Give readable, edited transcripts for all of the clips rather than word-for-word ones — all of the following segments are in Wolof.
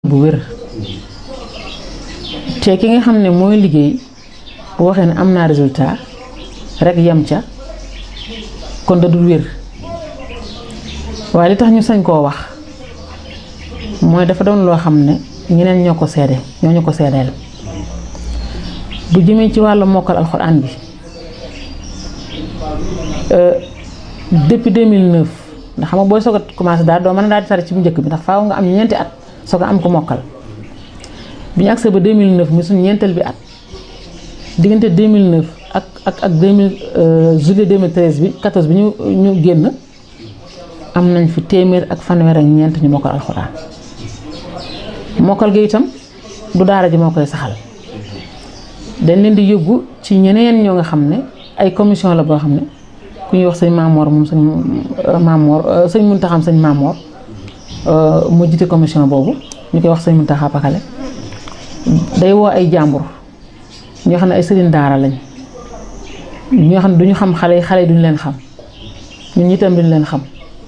bu wér te ki nga xam ne mooy liggéey bu waxee ne am naa résultat rek yem ca kon da dul wér waaye li tax ñu sañ koo wax mooy dafa doon loo xam ne ñeneen ñoo ko seede ñoo ñu ko seedeel bu jëmee ci wàllu mokkal alxuraan bi depuis 2009 ndax xam nga booy soog a commencé daal doo mën a daal di tari ci bu njëkk bi ndax faaw nga am ñeenti at soog a am ko mokkal bi ñu agsee ba 2009 mi suñu ñeenteel bi at diggante 2009 ak 2000 juillet 2013 bi 14 bi ñu génn am nañ fi téeméer ak fanweer ak ñeent ñu mokkal alxuraan mokkal gi itam du daara ji moo koy saxal dañ leen di yóbbu ci ñeneen ñoo nga xam ne ay commission la boo xam ne ku ñuy wax sëñ Maamoor moom sëñ Maamoor sëñ Muntaxa sëñ Maamoor mu jiite commission boobu ñu koy wax sëñ Muntaxa Pakale day woo ay jàmbur ñoo xam ne ay sëriñ daara lañ ñoo xam ne duñu xam xale yi duñu leen xam ñun ñi itam duñu leen xam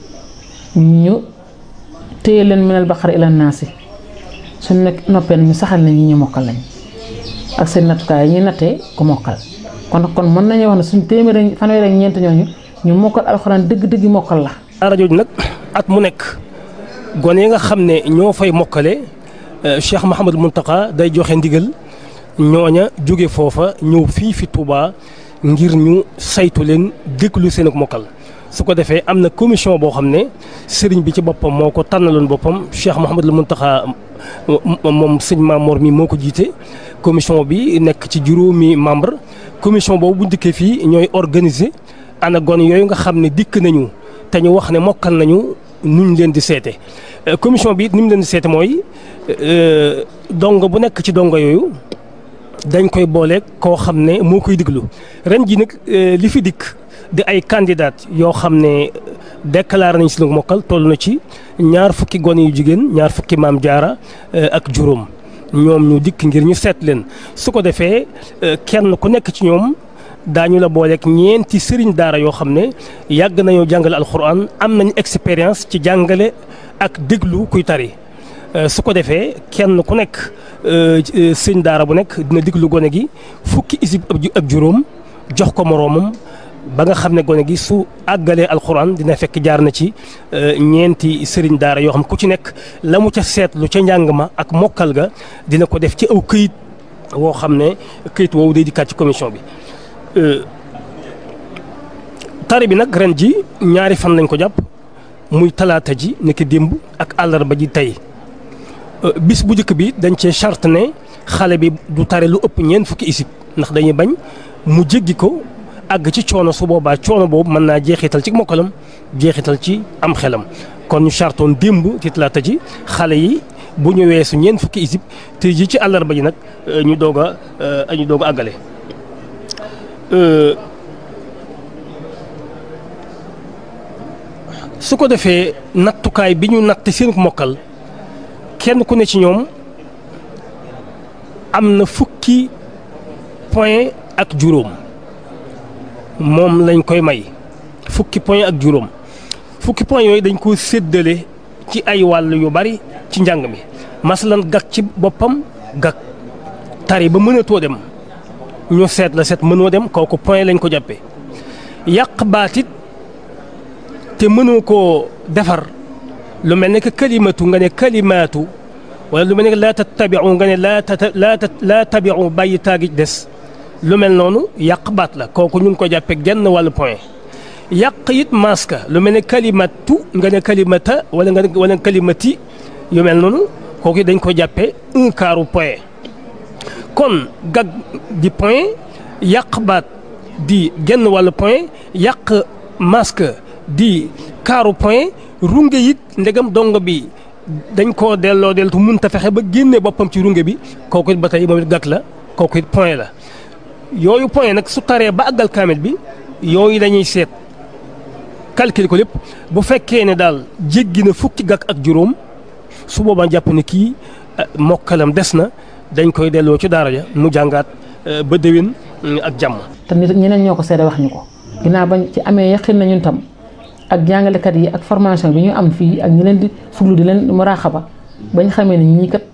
ñu téye leen minal baqara ila naasi su nekk noppee ñu saxal na ñi ñu mokkal lañ ak seen nattukaay yi ñuy nattee ku mokkal kon mën nañu wax ne suñu téeméer fanweer ak ñeent ñooñu ñu mokkal alxuraan dëgg-dëgg mokkal la. daara jooju nag at mu nekk gone yi nga xam ne ñoo fay mokkale Cheikh Mouhamadou Mountakha day joxe ndigal ñooña jóge foofa ñëw fii fi Touba ngir ñu saytu leen déglu seen ak mokkal. su ko defee am na commission boo xam ne sëriñ bi ci boppam moo ko tànnaloon boppam Cheikh Mouhamadou Mountakha moom sëñ Mamour mi moo ko jiite commission bi nekk ci juróomi membre commission boobu bu dikkee fii ñooy organiser ana gone yooyu nga xam ne dikk nañu te ñu wax ne mokkal nañu nuñ leen di seete commission bi ni mu leen di seete mooy dongo bu nekk ci dongo yooyu dañ koy boole koo xam ne moo koy diglu ren ji nag li fi dikk di ay candidat yoo xam ne déclaré nañ si nag mokkal toll na ci ñaar fukki gone yu jigéen ñaar fukki maam jaara ak juróom ñoom ñu dikk ngir ñu seet leen su ko defee kenn ku nekk ci ñoom daañu la booleeg ñeenti sëriñ daara yoo xam ne yàgg nañoo jàngale alxuraan am nañu expérience ci jàngale ak déglu kuy tari su ko defee kenn ku nekk sëriñ daara bu nekk dina déglu gone gi fukki isib ak juróom jox ko moroomam ba nga xam ne gone gi su àggalee alxuraan dina fekk jaar na ci ñeenti sëriñ daara yoo xam ku ci nekk la mu ca seetlu ca njàng ma ak mokkal ga dina ko def ci aw këyit woo xam ne këyit woowu day dikkaat ci commission bi. tari bi nag ren ji ñaari fan lañ ko jàpp muy talaata ji nekk démb ak àllarba ji tey bis bu njëkk bi dañ cee charte ne xale bi du tare lu ëpp ñeent fukki isib ndax dañuy bañ mu jéggi ko. àgg ci coono su boobaa coono boobu mën naa jeexital ci mokkalam jeexital ci am xelam kon ñu chartoon démb ci talaata ji xale yi bu ñu weesu ñeent fukki isib te ji ci àllarba ji nag ñu doog a àggale. su ko defee nattukaay bi ñu natt seen mokkal kenn ku ne ci ñoom am na fukki point ak juróom. moom lañ koy may fukki point ak juróom fukki point yooyu dañ ko séddale ci ay wàll yu bari ci njàng mi masalan gag ci boppam gag tari ba mënatoo dem ñu seet la seet mënoo dem kooku point lañ ko jàppee yàq baatit te mënoo koo defar lu mel ne que kalimatu nga ne kalimaatu wala lu mel ne que laa tattabiu nga ne laa tabiu bàyyi taagi des lu mel noonu yàq baat la kooku ñu ngi ko jàppee genn wàllu point yàq it maska lu mel ne kalimatu nga ne kalimata wala kalimati yu mel noonu kooku it dañ ko jàppee un quart point kon gag di point yàq baat di genn wàllu point yàq maska di quart point runge it ndegam dongo bi dañ koo delloo deltu mënta fexe ba génne boppam ci runge bi kooku it ba tey moom it gag la kooku it point la. yooyu point nag su taree ba àggal kaamil bi yooyu dañuy seet calculer ko lépp bu fekkee ne daal jéggi na fukki gàkk ak juróom su boobaa jàpp ne kii mokkalam des na dañ koy delloo ci daara ja mu jàngaat ba déwén ak jàmm. te nit ñeneen ñoo ko seede wax ñu ko ginnaaw bañ ci amee yaqin na ñun tam ak jàngalekat yi ak formation bi ñu am fii ak ñi leen di fuglu di leen muraaxaba bañ xamee ne ñii kat